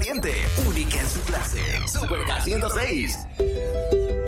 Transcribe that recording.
caliente, única en su clase. Super K 106.